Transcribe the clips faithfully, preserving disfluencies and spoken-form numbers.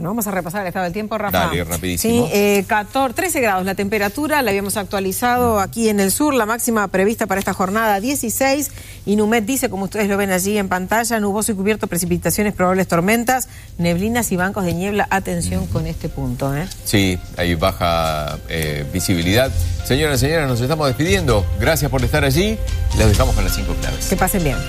Bueno, vamos a repasar el estado del tiempo, Rafa. Dale, rapidísimo. Sí, eh, catorce, trece grados la temperatura, la habíamos actualizado aquí en el sur, la máxima prevista para esta jornada dieciséis. Inumet dice, como ustedes lo ven allí en pantalla, nuboso y cubierto, precipitaciones, probables tormentas, neblinas y bancos de niebla. Atención con este punto, ¿eh? Sí, hay baja eh, visibilidad. Señoras y señores, nos estamos despidiendo. Gracias por estar allí. Les dejamos con las cinco claves. Que pasen bien.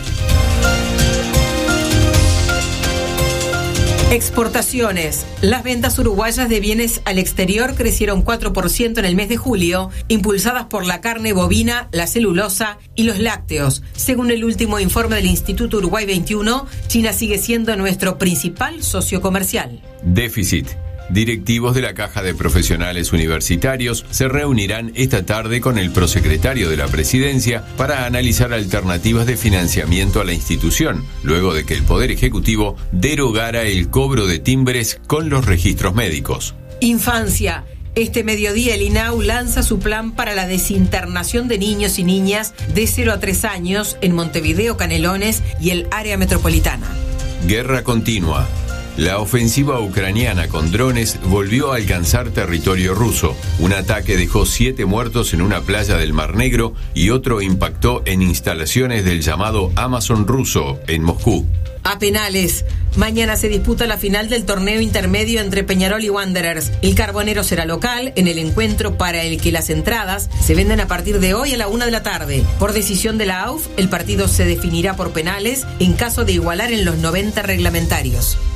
Exportaciones. Las ventas uruguayas de bienes al exterior crecieron cuatro por ciento en el mes de julio, impulsadas por la carne bovina, la celulosa y los lácteos. Según el último informe del Instituto Uruguay veintiuno, China sigue siendo nuestro principal socio comercial. Déficit. Directivos de la Caja de Profesionales Universitarios se reunirán esta tarde con el prosecretario de la Presidencia para analizar alternativas de financiamiento a la institución, luego de que el Poder Ejecutivo derogara el cobro de timbres con los registros médicos. Infancia. Este mediodía el I N A U lanza su plan para la desinternación de niños y niñas de cero a tres años en Montevideo, Canelones y el área metropolitana. Guerra continua. La ofensiva ucraniana con drones volvió a alcanzar territorio ruso. Un ataque dejó siete muertos en una playa del Mar Negro y otro impactó en instalaciones del llamado Amazon ruso en Moscú. A penales. Mañana se disputa la final del torneo intermedio entre Peñarol y Wanderers. El Carbonero será local en el encuentro para el que las entradas se venden a partir de hoy a la una de la tarde. Por decisión de la A U F, el partido se definirá por penales en caso de igualar en los noventa reglamentarios.